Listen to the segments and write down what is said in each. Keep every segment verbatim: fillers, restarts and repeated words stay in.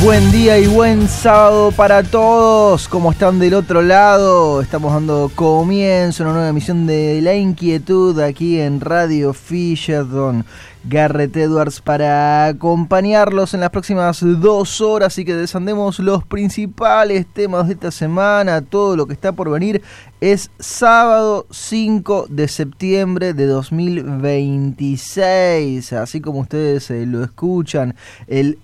Buen día y buen sábado para todos. ¿Cómo están del otro lado? Estamos dando comienzo a una nueva emisión de La Inquietud aquí en Radio Fisherton. Garrett Edwards para acompañarlos en las próximas dos horas y que desandemos los principales temas de esta semana, todo lo que está por venir. Es sábado cinco de septiembre de dos mil veintiséis, así como ustedes eh, lo escuchan, el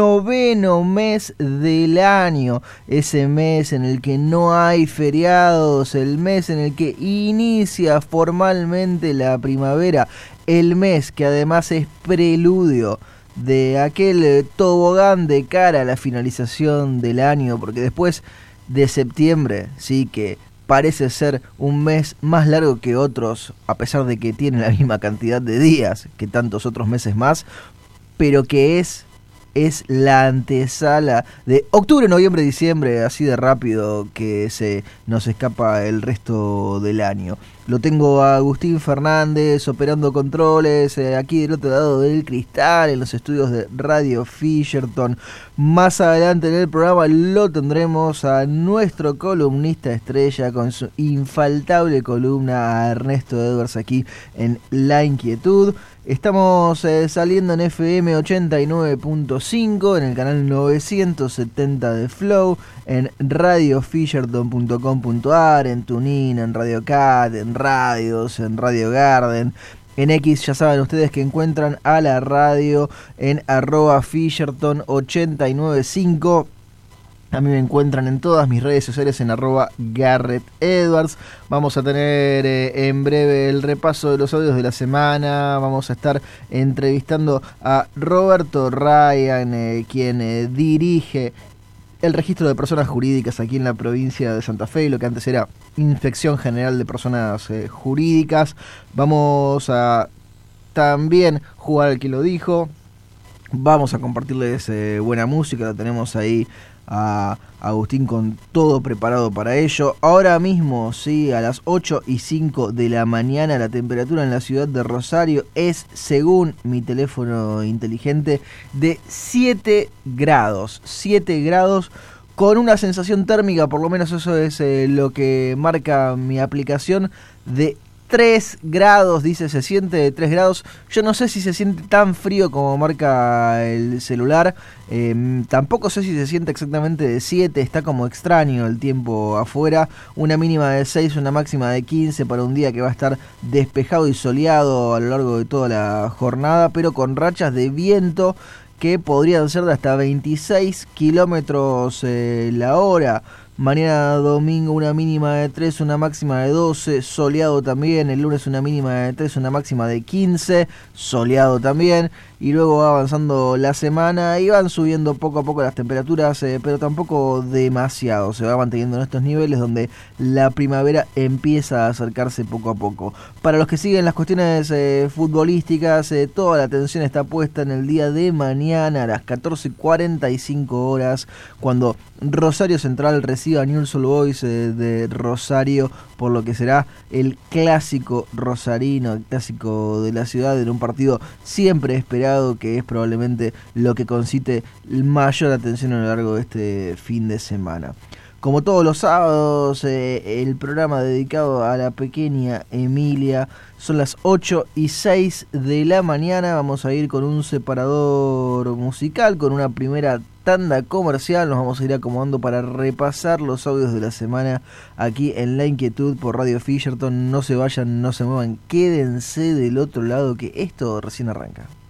noveno mes del año, ese mes en el que no hay feriados, el mes en el que inicia formalmente la primavera, el mes que además es preludio de aquel tobogán de cara a la finalización del año, porque después de septiembre sí que parece ser un mes más largo que otros, a pesar de que tiene la misma cantidad de días que tantos otros meses más, pero que es, es la antesala de octubre, noviembre, diciembre, así de rápido que se nos escapa el resto del año. Lo tengo a Agustín Fernández operando controles, eh, aquí del otro lado del cristal, en los estudios de Radio Fisherton. Más adelante en el programa lo tendremos a nuestro columnista estrella con su infaltable columna, a Ernesto Edwards, aquí en La Inquietud. Estamos eh, saliendo en F M ochenta y nueve punto cinco, en el canal novecientos setenta de Flow, en radio fisherton punto com punto a r, en TuneIn, en Radio Cat, en Radios, en Radio Garden. En X ya saben ustedes que encuentran a la radio en arroba Fisherton ochenta y nueve punto cinco. A mí me encuentran en todas mis redes sociales en arroba Garrett Edwards. Vamos a tener eh, en breve el repaso de los audios de la semana. Vamos a estar entrevistando a Roberto Ryan, eh, quien eh, dirige el registro de personas jurídicas aquí en la provincia de Santa Fe, lo que antes era Inspección General de Personas eh, Jurídicas. Vamos a también jugar al que lo dijo. Vamos a compartirles eh, buena música, lo tenemos ahí a Agustín con todo preparado para ello. Ahora mismo, sí, a las ocho y cinco de la mañana, la temperatura en la ciudad de Rosario es, según mi teléfono inteligente, de siete grados. siete grados con una sensación térmica, por lo menos eso es eh, lo que marca mi aplicación, de tres grados, dice, se siente de tres grados. Yo no sé si se siente tan frío como marca el celular, eh, tampoco sé si se siente exactamente de siete, está como extraño el tiempo afuera. Una mínima de seis, una máxima de quince para un día que va a estar despejado y soleado a lo largo de toda la jornada, pero con rachas de viento que podrían ser de hasta veintiséis kilómetros eh, la hora. Mañana domingo una mínima de tres, una máxima de doce, soleado también. El lunes una mínima de tres, una máxima de quince, soleado también. Y luego va avanzando la semana y van subiendo poco a poco las temperaturas, eh, pero tampoco demasiado. Se va manteniendo en estos niveles donde la primavera empieza a acercarse poco a poco. Para los que siguen las cuestiones eh, futbolísticas, eh, toda la atención está puesta en el día de mañana a las catorce cuarenta y cinco horas, cuando Rosario Central reciba a Newell's Old Boys eh, de Rosario, por lo que será el clásico rosarino, el clásico de la ciudad, en un partido siempre esperado, que es probablemente lo que concite mayor atención a lo largo de este fin de semana. Como todos los sábados, eh, el programa dedicado a la pequeña Emilia. Son las ocho y seis de la mañana. Vamos a ir con un separador musical, con una primera tanda comercial. Nos vamos a ir acomodando para repasar los audios de la semana aquí en La Inquietud por Radio Fisherton. No se vayan, no se muevan, quédense del otro lado, que esto recién arranca.